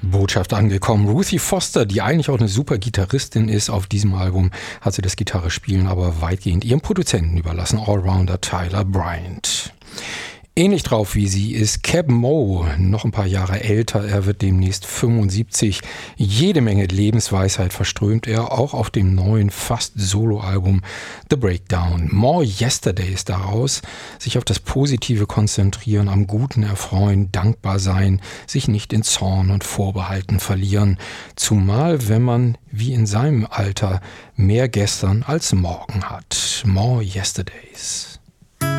Botschaft angekommen. Ruthie Foster, die eigentlich auch eine super Gitarristin ist, auf diesem Album hat sie das Gitarrespielen aber weitgehend ihrem Produzenten überlassen, Allrounder Tyler Bryant. Ähnlich drauf wie sie ist Keb Mo, noch ein paar Jahre älter, er wird demnächst 75. Jede Menge Lebensweisheit verströmt er, auch auf dem neuen fast Soloalbum The Breakdown. More Yesterdays daraus, sich auf das Positive konzentrieren, am Guten erfreuen, dankbar sein, sich nicht in Zorn und Vorbehalten verlieren. Zumal, wenn man, wie in seinem Alter, mehr gestern als morgen hat. More Yesterdays.